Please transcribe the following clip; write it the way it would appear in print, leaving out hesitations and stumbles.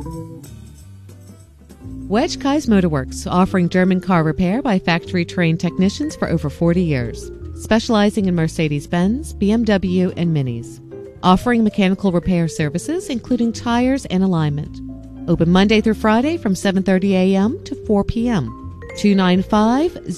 Wedge Kai's Motorworks, offering German car repair by factory-trained technicians for over 40 years, specializing in Mercedes-Benz, BMW, and Minis. Offering mechanical repair services, including tires and alignment. Open Monday through Friday from 7:30 a.m. to 4 p.m. 295